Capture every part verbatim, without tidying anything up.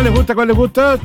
les gusta? ¿Cuál les gusta?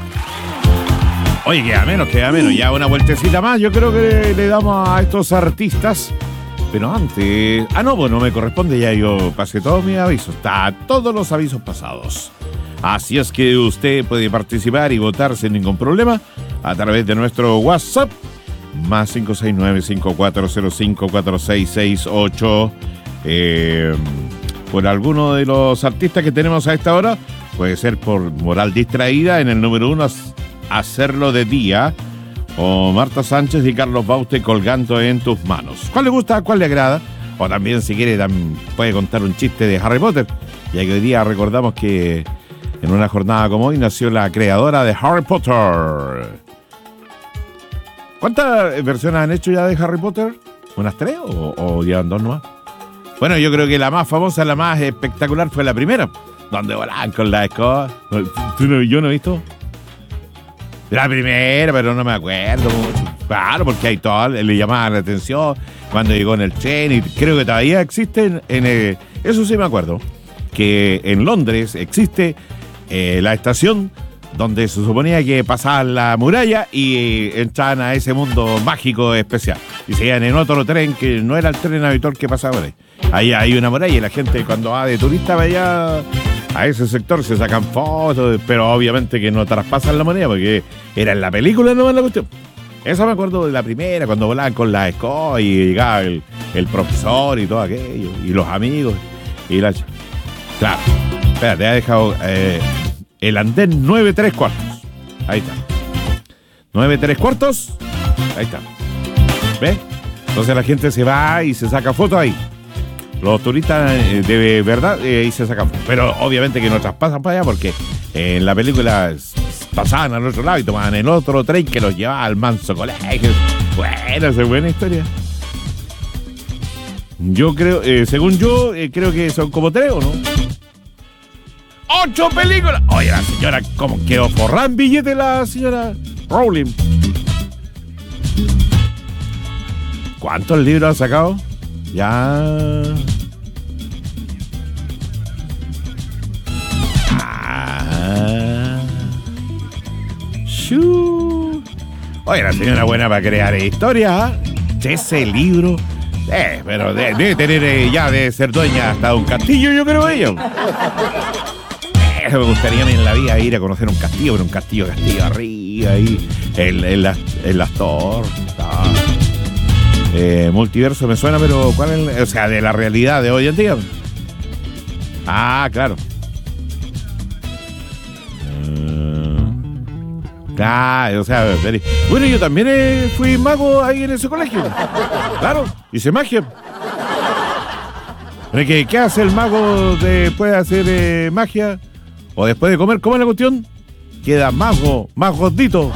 Oye, queda menos, queda menos. Ya una vueltecita más. Yo creo que le damos a estos artistas. Pero antes... Ah, no, pues no me corresponde. Ya yo pasé todos mis avisos. Está todos los avisos pasados. Así es que usted puede participar y votar sin ningún problema a través de nuestro WhatsApp. Más cinco seis nueve, cinco cuatro cero cinco, cuatro seis seis ocho. Eh, por alguno de los artistas que tenemos a esta hora. Puede ser por Moral Distraída en el número uno, Hacerlo de Día. O Marta Sánchez y Carlos Bauste, Colgando en tus manos. ¿Cuál le gusta? ¿Cuál le agrada? O también, si quiere, también puede contar un chiste de Harry Potter. Ya que hoy día recordamos que en una jornada como hoy nació la creadora de Harry Potter. ¿Cuántas versiones han hecho ya de Harry Potter? ¿Unas tres o, o llevan dos nomás? Bueno, yo creo que la más famosa, la más espectacular fue la primera, donde volaban con la escoba. ¿Tú no, yo no he visto? La primera, pero no me acuerdo mucho. Claro, porque hay todo, le llamaban la atención cuando llegó en el tren, y creo que todavía existe, en, en el, eso sí me acuerdo, que en Londres existe eh, la estación donde se suponía que pasaban la muralla y entraban a ese mundo mágico especial. Y se iban en otro tren que no era el tren habitual que pasaba por ahí. Ahí hay una muralla y la gente cuando va de turista va allá a ese sector, se sacan fotos, pero obviamente que no traspasan la moneda porque era en la película nomás la cuestión. Eso me acuerdo de la primera, cuando volaban con la escoba y llegaba el, el profesor y todo aquello, y los amigos, y la... Claro, espérate, ha dejado... Eh, el andén nueve tres cuartos. Ahí está. nueve tres cuartos. Ahí está. ¿Ves? Entonces la gente se va y se saca fotos ahí. Los turistas eh, de verdad eh, ahí se sacan fotos. Pero obviamente que no traspasan para allá porque eh, en la película pasaban al otro lado y tomaban el otro tren que los llevaba al manso colegio. Bueno, esa es buena historia. Yo creo, eh, según yo, eh, creo que son como tres, ¿o no? ¡Ocho películas! Oye, la señora, ¿cómo quedó forrada en billete la señora Rowling? ¿Cuántos libros ha sacado? Ya... Ah... Shoo. Oye, la señora buena para crear historias, ¿eh? Ese libro... Eh, pero debe de tener eh, ya de ser dueña hasta un castillo, yo creo ella. Me gustaría a mí en la vida ir a conocer un castillo, pero un castillo, castillo arriba, ahí, en, en, las, en las torres. Eh, multiverso me suena, pero ¿cuál es? O sea, de la realidad de hoy en día. Ah, claro. Uh, claro, o sea, bueno, yo también eh, fui mago ahí en ese colegio. Claro, hice magia. ¿Qué, qué hace el mago después de hacer eh, magia? O después de comer, ¿cómo es la cuestión? Queda más, go, más gordito.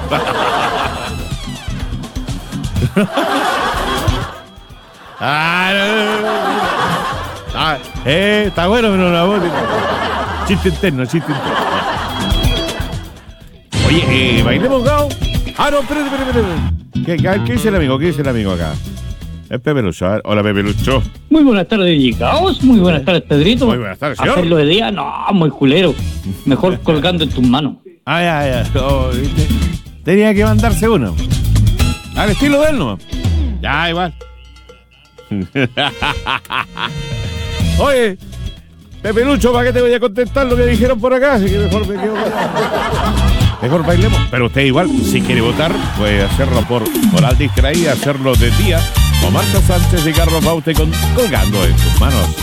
ah, no. ah, eh, está bueno, pero no la voz. Chiste interno, chiste interno. Oye, eh, bailemos, Gao. Ah, no, espérate, espérate, espérate. ¿Qué, qué dice el amigo? ¿Qué dice el amigo acá? Es Pepe Lucho. A ver, hola, Pepe Lucho. Muy buenas tardes, Gicaos. Muy buenas tardes, Pedrito. Muy buenas tardes, señor. Hacerlo de día, no, muy culero. Mejor colgando en tus manos. Ah, ya, ya. Oh, ¿viste? Tenía que mandarse uno. Al estilo de él, ¿no? Ya, igual. Oye, Pepe Lucho, ¿para qué te voy a contestar lo que dijeron por acá? Así que mejor me quedo Mejor bailemos. Pero usted igual, si quiere votar, puede hacerlo por Moral Distraída, hacerlo de día. O Marta Sánchez y Carlos Bauste con Colgando en tus manos.